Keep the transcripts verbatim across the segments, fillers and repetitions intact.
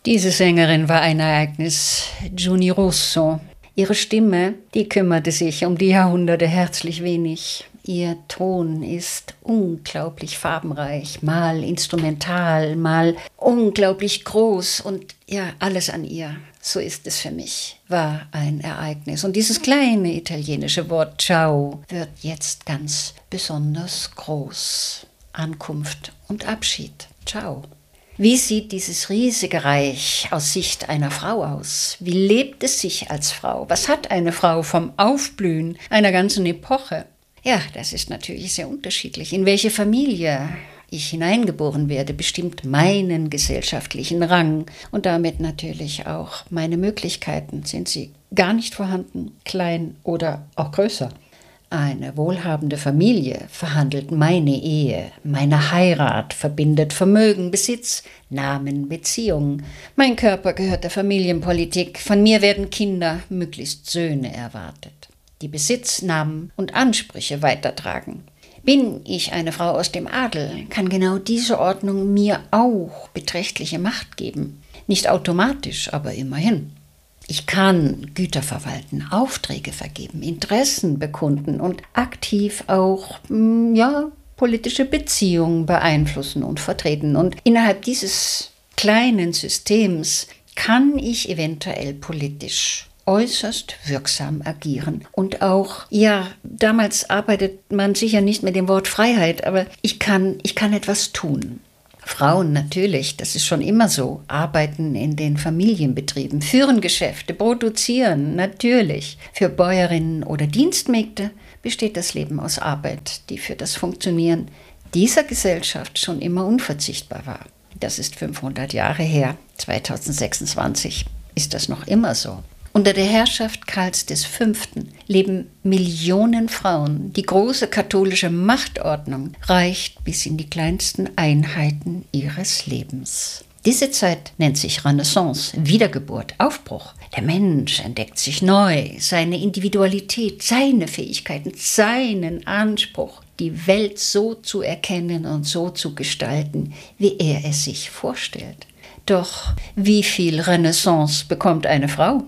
Diese Sängerin war ein Ereignis, Giuni Russo. Ihre Stimme, die kümmerte sich um die Jahrhunderte herzlich wenig. Ihr Ton ist unglaublich farbenreich, mal instrumental, mal unglaublich groß und ja, alles an ihr, so ist es für mich, war ein Ereignis. Und dieses kleine italienische Wort Ciao wird jetzt ganz besonders groß. Ankunft und Abschied. Ciao. Wie sieht dieses riesige Reich aus Sicht einer Frau aus? Wie lebt es sich als Frau? Was hat eine Frau vom Aufblühen einer ganzen Epoche? Ja, das ist natürlich sehr unterschiedlich. In welche Familie ich hineingeboren werde, bestimmt meinen gesellschaftlichen Rang und damit natürlich auch meine Möglichkeiten. Sind sie gar nicht vorhanden, klein oder auch größer? Eine wohlhabende Familie verhandelt meine Ehe, meine Heirat, verbindet Vermögen, Besitz, Namen, Beziehungen. Mein Körper gehört der Familienpolitik, von mir werden Kinder, möglichst Söhne erwartet, die Besitz, Namen und Ansprüche weitertragen. Bin ich eine Frau aus dem Adel, kann genau diese Ordnung mir auch beträchtliche Macht geben. Nicht automatisch, aber immerhin. Ich kann Güter verwalten, Aufträge vergeben, Interessen bekunden und aktiv auch, ja, politische Beziehungen beeinflussen und vertreten. Und innerhalb dieses kleinen Systems kann ich eventuell politisch äußerst wirksam agieren. Und auch, ja, damals arbeitet man sicher nicht mit dem Wort Freiheit, aber ich kann, ich kann etwas tun. Frauen natürlich, das ist schon immer so, arbeiten in den Familienbetrieben, führen Geschäfte, produzieren, natürlich. Für Bäuerinnen oder Dienstmägde besteht das Leben aus Arbeit, die für das Funktionieren dieser Gesellschaft schon immer unverzichtbar war. Das ist fünfhundert Jahre her, zweitausendsechsundzwanzig ist das noch immer so. Unter der Herrschaft Karls V. leben Millionen Frauen. Die große katholische Machtordnung reicht bis in die kleinsten Einheiten ihres Lebens. Diese Zeit nennt sich Renaissance, Wiedergeburt, Aufbruch. Der Mensch entdeckt sich neu, seine Individualität, seine Fähigkeiten, seinen Anspruch, die Welt so zu erkennen und so zu gestalten, wie er es sich vorstellt. Doch wie viel Renaissance bekommt eine Frau?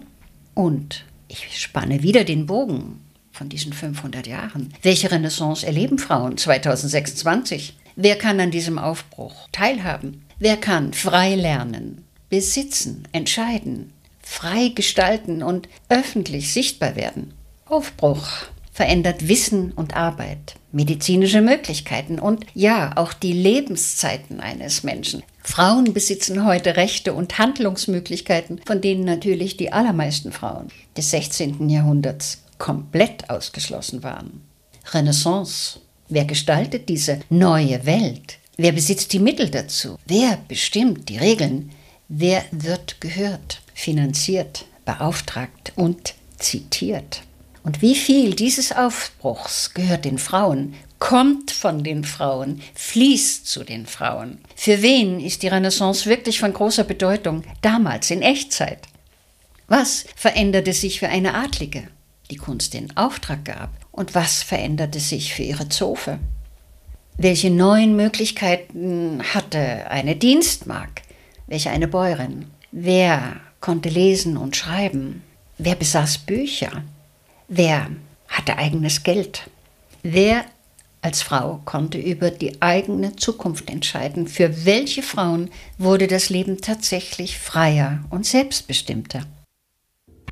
Und ich spanne wieder den Bogen von diesen fünfhundert Jahren. Welche Renaissance erleben Frauen zweitausendsechsundzwanzig? Wer kann an diesem Aufbruch teilhaben? Wer kann frei lernen, besitzen, entscheiden, frei gestalten und öffentlich sichtbar werden? Aufbruch verändert Wissen und Arbeit, medizinische Möglichkeiten und ja, auch die Lebenszeiten eines Menschen. Frauen besitzen heute Rechte und Handlungsmöglichkeiten, von denen natürlich die allermeisten Frauen des sechzehnten Jahrhunderts komplett ausgeschlossen waren. Renaissance. Wer gestaltet diese neue Welt? Wer besitzt die Mittel dazu? Wer bestimmt die Regeln? Wer wird gehört, finanziert, beauftragt und zitiert? Und wie viel dieses Aufbruchs gehört den Frauen, kommt von den Frauen, fließt zu den Frauen? Für wen ist die Renaissance wirklich von großer Bedeutung, damals in Echtzeit? Was veränderte sich für eine Adlige, die Kunst in Auftrag gab? Und was veränderte sich für ihre Zofe? Welche neuen Möglichkeiten hatte eine Dienstmagd? Welche eine Bäuerin? Wer konnte lesen und schreiben? Wer besaß Bücher? Wer hatte eigenes Geld? Wer als Frau konnte über die eigene Zukunft entscheiden? Für welche Frauen wurde das Leben tatsächlich freier und selbstbestimmter?